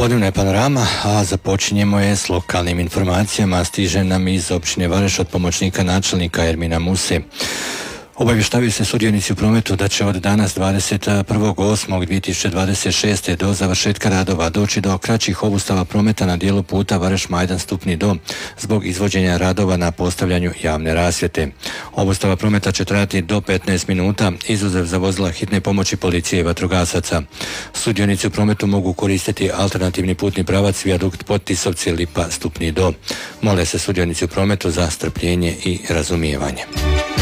Popodnevna je panorama, a započinjemo je s lokalnim informacijama. Stiže nam iz općine Vareš od pomoćnika načelnika Ermina Muse. Obavještavaju se sudionici u prometu da će od danas 21.8.2026. do završetka radova doći do kraćih obustava prometa na dijelu puta Vareš-Majdan Stupni do zbog izvođenja radova na postavljanju javne rasvjete. Obustava prometa će trajati do 15 minuta, izuzev za vozila hitne pomoći policije i vatrogasaca. Sudionici u prometu mogu koristiti alternativni putni pravac vijadukt Potisovci Lipa Stupni do. Mole se sudionici u prometu za strpljenje i razumijevanje.